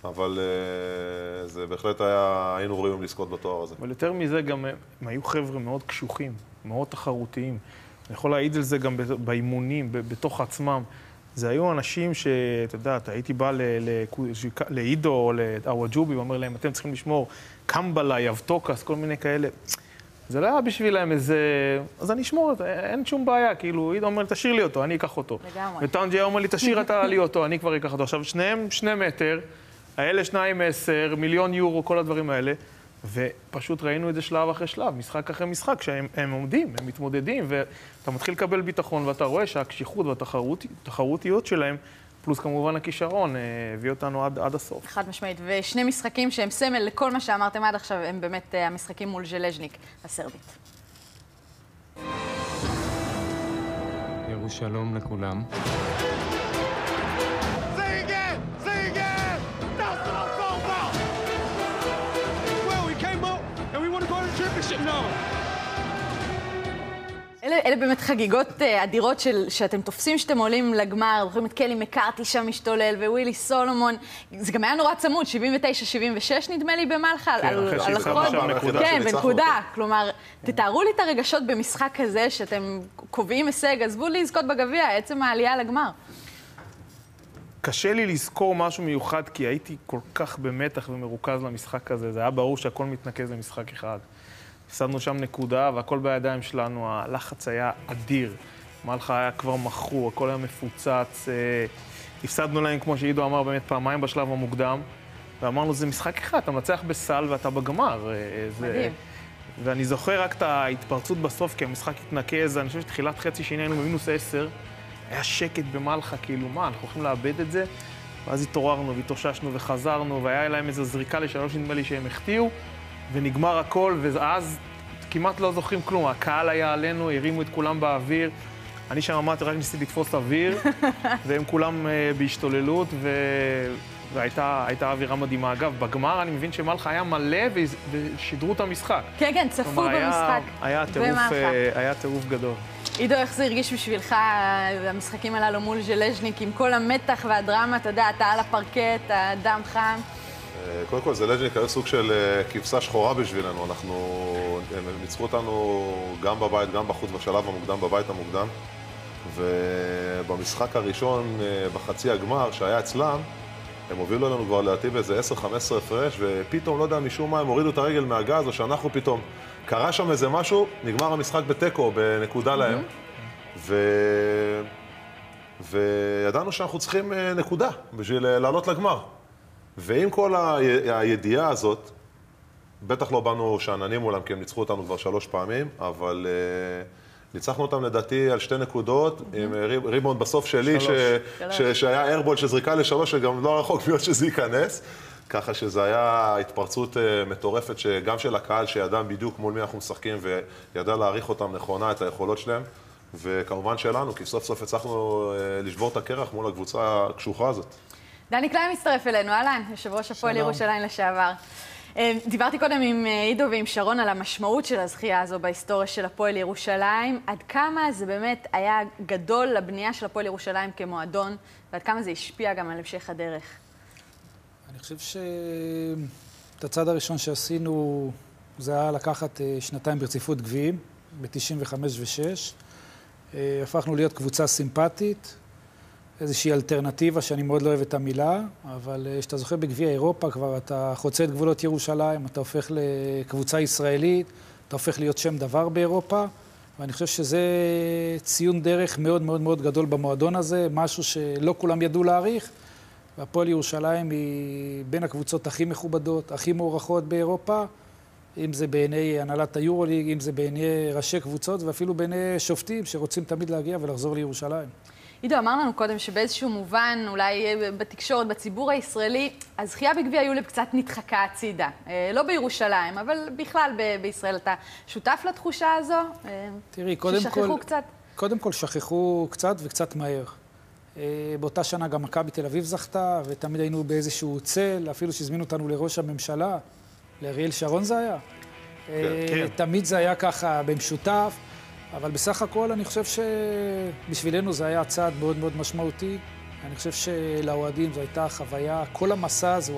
אבל זה בהחלט היה, היינו ראויים לזכות בתואר הזה. אבל יותר מזה גם, הם היו חבר'ה מאוד קשוחים, מאוד תחרותיים. אני יכול להעיד על זה גם באימונים, בתוך עצמם. זה היו אנשים שאתה יודעת, הייתי בא לעידו או לאוואג'ובי ואומר להם, אתם צריכים לשמור קמבלה, יבטוקס, כל מיני כאלה. זה לא היה בשבילם איזה... אז אני אשמור אותו, אין שום בעיה. כאילו, עידו אומר לי, תשאיר לי אותו, אני אקח אותו. לגמרי. וטנג'י אומר לי, תשאיר אתה לי אותו, אני כבר אקח אותו. עכשיו, שניהם 2 מטר, האלה 2.10, מיליון יורו, כל הדברים האלה. ופשוט ראינו את זה שלב אחרי שלב, משחק אחרי משחק, שהם עומדים, הם מתמודדים, ואתה מתחיל לקבל ביטחון, ואתה רואה שהקשיחות והתחרותיות שלהם, פלוס כמובן הכישרון, הביא אותנו עד הסוף. חד משמעית, ושני משחקים שהם סמל לכל מה שאמרתם עד עכשיו, הם באמת המשחקים מול ז'לז'ניק, הסרבית. ירושלום לכולם. אלה באמת חגיגות אדירות שאתם תופסים שאתם עולים לגמר, זוכרים את קלי מקארתי שם משתולל, ווילי סולומון. זה גם היה נורא צמוד, 79-76 נדמה לי במלחה. כן, אחרי שהפסדנו שם נקודה. כן, בנקודה. כלומר, תתארו לי את הרגשות במשחק כזה, שאתם קובעים הישג, עזבו לזכות בגביע, עצם העלייה לגמר. קשה לי לזכור משהו מיוחד, כי הייתי כל כך במתח ומרוכז למשחק הזה. זה היה ברור שהכל מתנקז למשחק אחד. הפסדנו שם נקודה, והכל בידיים שלנו, הלחץ היה אדיר. מלחה היה כבר מכרו, הכל היה מפוצץ. הפסדנו להם, כמו שעידו אמר, באמת פעמיים בשלב המוקדם. ואמרנו, זה משחק אחד, אתה מצליח בסל ואתה בגמר. מדהים. ואני זוכר רק את ההתפרצות בסוף, כי המשחק התנקז. אני חושב שתחילת חצי שני היינו במינוס 10. היה שקט במלחה, כאילו, מה, אנחנו הולכים לאבד את זה? ואז התעוררנו והתאוששנו וחזרנו, והיה להם איזו זריקה לשלוש, נדמה לי שהם החטיאו. ונגמר הכל, ואז כמעט לא זוכרים כלום. הקהל היה עלינו, הרימו את כולם באוויר. אני שם אמרתי, רק ניסיתי לתפוס אוויר, והם כולם בהשתוללות, והייתה אווירה מדהימה. אגב, בגמר אני מבין שמלחה היה מלא ושידרו את המשחק. כן, כן, צפו במשחק. היה טירוף גדול. עידו, איך זה הרגיש בשבילך, המשחקים הללו מול ז'לז'ניק, עם כל המתח והדרמה, אתה יודע, אתה על הפרקט, הדם חם. קודם כל, ז'לז'ניק היה סוג של כבשה שחורה בשבילנו. הם ניצחו אותנו גם בבית, גם בחוץ, בשלב המוקדם, בבית המוקדם. ובמשחק הראשון, בחצי הגמר, שהיה אצלם, הם הובילו לנו כבר לדעתי באיזה 10-15 הפרש, ופתאום, לא יודע, משום מה, הם הורידו את הרגל מהגז, או שאנחנו פתאום... קרה שם איזה משהו, נגמר המשחק בטקו, בנקודה להם. וידענו שאנחנו צריכים נקודה בשביל לעלות לגמר. ועם כל הידיעה הזאת, בטח לא באנו שעננים מולם, כי הם ניצחו אותנו כבר 3 פעמים, אבל ניצחנו אותם לדעתי על 2 נקודות, עם ריבאונד בסוף שלי, שהיה איירבול שזריקה ל3, שגם לא רחוק מאוד שזה ייכנס. ככה שזה היה התפרצות מטורפת, שגם של הקהל שידע בדיוק מול מי אנחנו משחקים, וידע להעריך אותם נכונה, את היכולות שלהם, וכמובן שלנו, כי סוף סוף הצלחנו לשבור את הקרח מול הקבוצה הקשוחה הזאת. דני קליין מצטרף אלינו, אהלן, יושב ראש הפועל ירושלים לשעבר. דיברתי קודם עם עידו ועם שרון על המשמעות של הזכייה הזו בהיסטוריה של הפועל ירושלים. עד כמה זה באמת היה גדול לבנייה של הפועל ירושלים כמועדון, ועד כמה זה השפיע גם על המשך הדרך. אני חושב שאת הצעד הראשון שעשינו, זה היה לקחת 2 ברציפות גביעים, ב-95 ו-6. הפכנו להיות קבוצה סימפטית, איזושהי אלטרנטיבה שאני מאוד לא אוהב את המילה, אבל כשאתה זוכר בגביע אירופה כבר אתה חוצה את גבולות ירושלים, אתה הופך לקבוצה ישראלית, אתה הופך להיות שם דבר באירופה, ואני חושב שזה ציון דרך מאוד מאוד מאוד גדול במועדון הזה, משהו שלא כולם ידעו להעריך, והפועל ירושלים היא בין הקבוצות הכי מכובדות, הכי מוערכות באירופה, אם זה בעיני הנהלת היורוליג, אם זה בעיני ראשי קבוצות, ואפילו בעיני שופטים שרוצים תמיד להגיע ולחזור לירושלים. עידו, אמר לנו קודם שבאיזשהו מובן, אולי בתקשורת, בציבור הישראלי, הזכייה בגביע יוליב קצת נדחקה הצידה. לא בירושלים, אבל בכלל בישראל. אתה שותף לתחושה הזו? תראי, קודם כל שכחו קצת וקצת מהר. באותה שנה גם מכבי תל אביב זכתה, ותמיד היינו באיזשהו צל, אפילו שהזמינו אותנו לראש הממשלה, לאריאל שרון זה היה. תמיד זה היה ככה במשותף, אבל בסך הכל אני חושב שבשבילנו זה היה צעד מאוד מאוד משמעותי. אני חושב שלאוהדים זו הייתה חוויה, כל המסע הזה